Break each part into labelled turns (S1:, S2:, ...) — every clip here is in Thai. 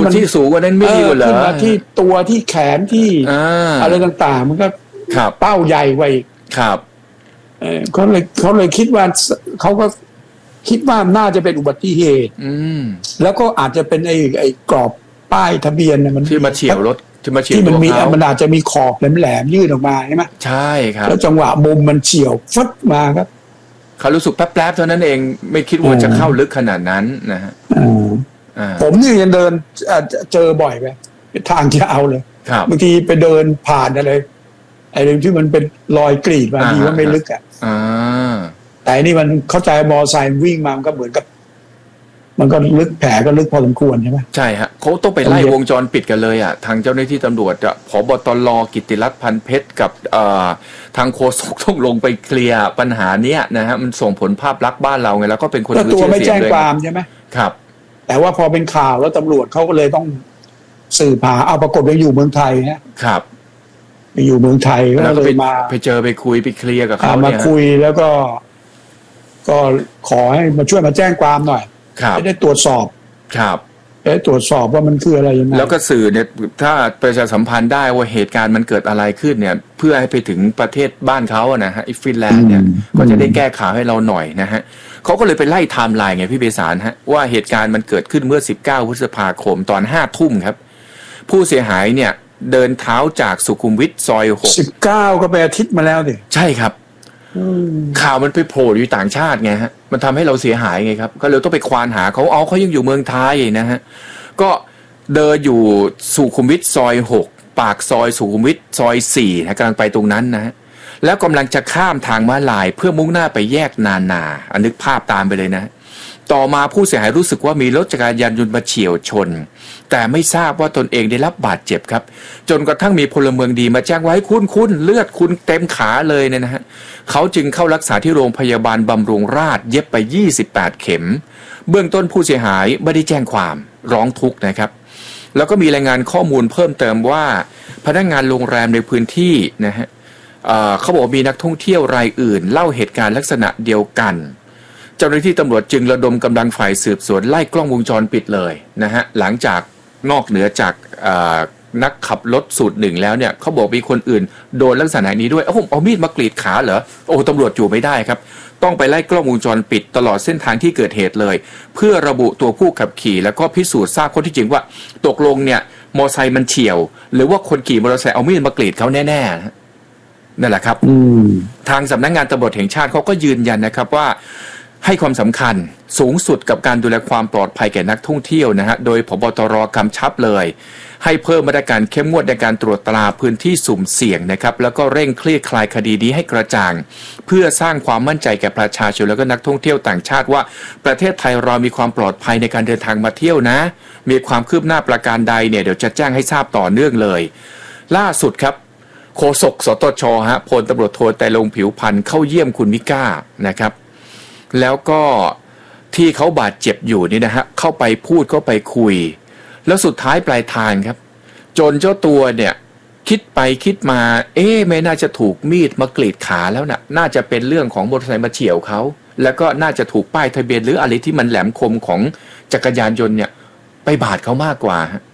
S1: ที่สูงกว่านั้นไม่ดีกว่าเหรอ
S2: ขึ้นมาที่ตัวที่แขนที่อะไรต่างๆมันก็เป้าใหญ่ไว้
S1: ครับ
S2: เขาเลยคิดว่าเขาก็คิดว่าน่าจะเป็นอุบัติเหตุแล้วก็อาจจะเป็นไอ้กรอบป้ายทะเบียนมัน
S1: ที่มาเฉี่ยวรถที่
S2: มันอาจจะมีขอบแหลมๆยื่นออกมาใช่ไหม
S1: ใช่ครับ
S2: แล้วจังหวะมุมมันเฉี่ยวฟึดมาครับ
S1: เขารู้สึกแป๊บๆเท่านั้นเองไม่คิดว่าจะเข้าลึกขนาดนั้นนะฮะ
S2: ผมนี่ยังเดินเจอบ่อยไปทางยาวเลยบางทีไปเดินผ่านอะไรไอ้เรื่องที่มันเป็นรอยกรีดมาดีว่าไม่ลึกแต่นี่มันเข้าใจมอไซค์วิ่งมามันก็เหมือนกับมันก็ลึกแผลก็ลึกพอสมควรใช่ไหม
S1: ใช่ฮะเขาต้องไปไล่วงจรปิดกันเลยทางเจ้าหน้าที่ตำรวจผบตร.กิตติรัตน์พันเพชรกับทางโฆษกต้องลงไปเคลียร์ปัญหาเนี้ยนะฮะมันส่งผลภาพลักษณ์บ้านเราไงแล้วก็เป็นคน
S2: ตัวไม่แจ้งความใช่ไหม
S1: ครับ
S2: แต่ว่าพอเป็นข่าวแล้วตำรวจเขาก็เลยต้องสืบหาเอาปรากฏว่าอยู่เมืองไทยนะครับไปอยู่เมืองไทยก็เลยมา
S1: ไปเจอไปคุยไปเคลียร์กับเขา
S2: เนี่ยมาคุยแล้วก็ขอให้มาช่วยมาแจ้งความหน่อยจะได้ตรวจสอบได้ตรวจสอบว่ามันคืออะไรยังไง
S1: แล้วก็สื่อเนี่ยถ้าประชาสัมพันธ์ได้ว่าเหตุการณ์มันเกิดอะไรขึ้นเนี่ยเพื่อให้ไปถึงประเทศบ้านเขานะฮะฟินแลนด์เนี่ยก็จะได้แก้ข่าวให้เราหน่อยนะฮะเขาก็เลยไปไล่ไทม์ไลน์ไงพี่เบสารฮะว่าเหตุการณ์มันเกิดขึ้นเมื่อ19พฤษภาคมตอน5 ทุ่มครับผู้เสียหายเนี่ยเดินเท้าจากสุขุมวิทซอย6
S2: 19ก็ไปอาทิตย์มาแล้วดิ
S1: ใช่ครับข่าวมันไปโผล่อยู่ต่างชาติไงฮะมันทำให้เราเสียหายไงครับก็เลยต้องไปควานหาเขายังอยู่เมืองไทยนะฮะก็เดินอยู่สุขุมวิทซอย6ปากซอยสุขุมวิทซอย4นะกำลังไปตรงนั้นนะฮะแล้วกำลังจะข้ามทางม้าลายเพื่อมุ่งหน้าไปแยกนานานึกภาพตามไปเลยนะต่อมาผู้เสียหายรู้สึกว่ามีรถจักรยานยนต์มาเฉี่ยวชนแต่ไม่ทราบว่าตนเองได้รับบาดเจ็บครับจนกระทั่งมีพลเมืองดีมาแจ้งไว้คุณเลือดคุณเต็มขาเลยเนี่ยนะฮะเขาจึงเข้ารักษาที่โรงพยาบาลบำรุงราษฎร์เย็บไป28เข็มเบื้องต้นผู้เสียหายไม่ได้แจ้งความร้องทุกข์นะครับแล้วก็มีรายงานข้อมูลเพิ่มเติมว่าพนักงานโรงแรมในพื้นที่นะฮะเขาบอกมีนักท่องเที่ยวรายอื่นเล่าเหตุการณ์ลักษณะเดียวกันเจ้าหน้าที่ตำรวจจึงระดมกำลังฝ่ายสืบสวนไล่กล้องวงจรปิดเลยนะฮะหลังจากนอกเหนือจากนักขับรถสูตรหนึ่งแล้วเนี่ยเขาบอกมีคนอื่นโดนลักษณะนี้ด้วยผมเอามีดมากรีดขาเหรอตำรวจอยู่ไม่ได้ครับต้องไปไล่กล้องวงจรปิดตลอดเส้นทางที่เกิดเหตุเลยเพื่อระบุตัวผู้ขับขี่แล้วก็พิสูจน์ทราบข้อที่จริงว่าตกลงเนี่ยมอเตอร์ไซค์มันเฉี่ยวหรือว่าคนขี่มอเตอร์ไซค์เอามีดมากรีดเขาแน่ๆนั่นแหละครับทางสำนักงานตำรวจแห่งชาติเขาก็ยืนยันนะครับว่าให้ความสำคัญสูงสุดกับการดูแลความปลอดภัยแก่นักท่องเที่ยวนะฮะโดยผบตรกำชับเลยให้เพิ่มมาตรการเข้มงวดในการตรวจตราพื้นที่สุ่มเสี่ยงนะครับแล้วก็เร่งคลี่คลายคดีนี้ให้กระจ่างเพื่อสร้างความมั่นใจแก่ประชาชนแล้วก็นักท่องเที่ยวต่างชาติว่าประเทศไทยเรามีความปลอดภัยในการเดินทางมาเที่ยวนะมีความคืบหน้าประการใดเนี่ยเดี๋ยวจะแจ้งให้ทราบต่อเนื่องเลยล่าสุดครับโฆษกสตช.พลตำรวจโทไตรรงค์ผิวพรรณเข้าเยี่ยมคุณมิก้านะครับแล้วก็ที่เขาบาดเจ็บอยู่นี่นะฮะเข้าไปพูดเข้าไปคุยแล้วสุดท้ายปลายทางครับจนเจ้าตัวเนี่ยคิดไปคิดมาไม่น่าจะถูกมีดมากรีดขาแล้วน่าจะเป็นเรื่องของมอเตอร์ไซค์มาเฉี่ยวเขาแล้วก็น่าจะถูกป้ายทะเบียนหรืออะไรที่มันแหลมคมของจักรยานยนต์เนี่ยไปบาดเขามากกว่าฮะ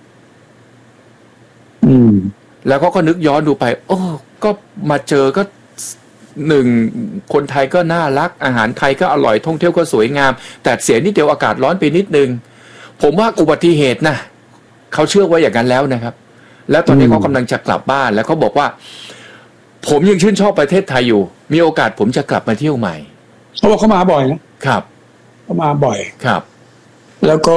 S1: แล้วก็นึกย้อนดูไปก็มาเจอก็คนไทยก็น่ารักอาหารไทยก็อร่อยท่องเที่ยวก็สวยงามแต่เสียนิดเดียวอากาศร้อนไปนิดนึงผมว่าอุบัติเหตุนะเขาเชื่อว่าอย่างนั้นแล้วนะครับแล้วตอนนี้เขากำลังจะกลับบ้านแล้วเขาบอกว่าผมยังชื่นชอบประเทศไทยอยู่มีโอกาสผมจะกลับมาเที่ยวใหม่
S2: เขาบอกเขามาบ่อยนะครับเขามาบ่อย
S1: ครับ
S2: แล้วก็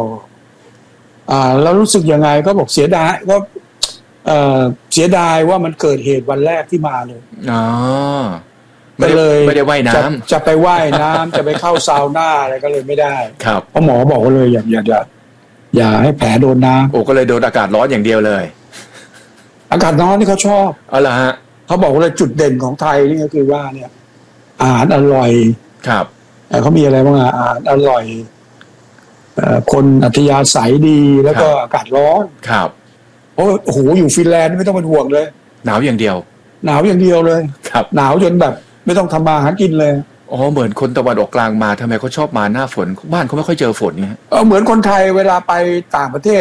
S2: แล้วรู้สึกยังไงก็บอกเสียดายก็เสียดายว่ามันเกิดเหตุวันแรกที่มาเลย
S1: ไม่ได้ว่ายน้ำ
S2: จะไปว่ายน้ำจะไปเข้าซาวน่าอะไรก็เลยไม่ได้
S1: ครับ
S2: เพราะหมอบอกว่าเลยอย่าให้แผลโดนน้ำ
S1: ก็เลยโดนอากาศร้อนอย่างเดียวเลย
S2: อากาศร้อนนี่เขาชอบ
S1: เหรอฮะ
S2: เขาบอกว่าเลยจุดเด่นของไทยนี่ก็คือว่าเนี่ยอาหารอร่อย
S1: ครับ
S2: เขามีอะไรบ้างอาหารอร่อยคนอัธยาศัยดีแล้วก็อากาศร้อน
S1: ครับ
S2: โอ้โหอยู่ฟินแลนด์ไม่ต้องเป็นห่วงเลย
S1: หนาวอย่างเดียว
S2: เลย
S1: ครับ
S2: หนาวจนแบบไม่ต้องทำมาหากินเลย
S1: เหมือนคนตะวันออกกลางมาทำไมเขาชอบมาหน้าฝนบ้านเขาไม่ค่อยเจอฝนเนี่ย
S2: เหมือนคนไทยเวลาไปต่างประเทศ